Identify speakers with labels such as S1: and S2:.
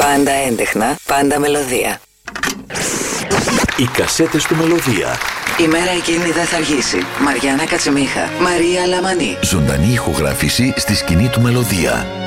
S1: Πάντα έντεχνα, πάντα μελωδία.
S2: Οι κασέτες του Μελωδία.
S1: Η μέρα εκείνη δεν θα αργήσει. Μαριάννα Κατσιμίχα, Μαρία Λαμανή.
S2: Ζωντανή ηχογράφηση στη σκηνή του Μελωδία.